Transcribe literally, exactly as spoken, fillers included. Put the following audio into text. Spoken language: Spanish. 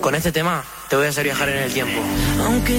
Con este tema te voy a hacer viajar en el tiempo. Aunque